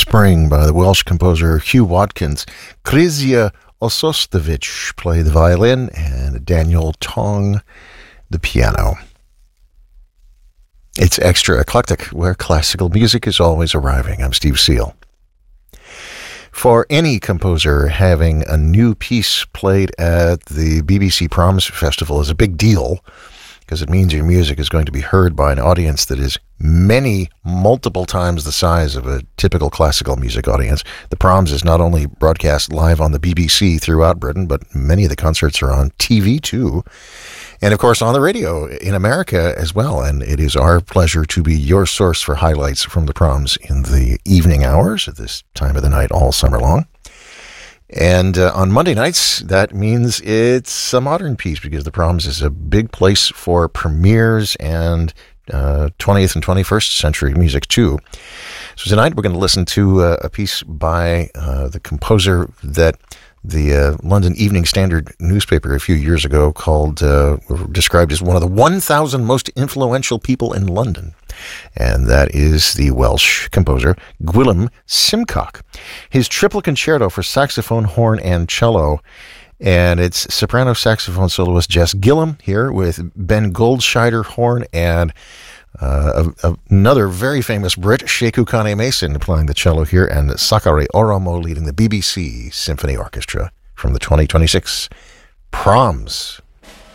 Spring by the Welsh composer Hugh Watkins. Krysia Osostevich played the violin and Daniel Tong the piano. It's Extra Eclectic, where classical music is always arriving. I'm Steve Seal. For any composer, having a new piece played at the BBC Proms Festival is a big deal, because it means your music is going to be heard by an audience that is multiple times the size of a typical classical music audience. The Proms is not only broadcast live on the BBC throughout Britain, but many of the concerts are on TV too. And of course on the radio in America as well. And it is our pleasure to be your source for highlights from the Proms in the evening hours at this time of the night all summer long. And on Monday nights, that means it's a modern piece, because the Proms is a big place for premieres and 20th and 21st century music too. So tonight we're going to listen to a piece by the composer that the London Evening Standard newspaper a few years ago described as one of the 1,000 most influential people in London. And that is the Welsh composer Gwilym Simcock. His triple concerto for saxophone, horn, and cello. And it's soprano saxophone soloist Jess Gillam here with Ben Goldscheider horn and another very famous Brit, Sheku Kane Mason, playing the cello here, and Sakari Oromo leading the BBC Symphony Orchestra from the 2026 Proms.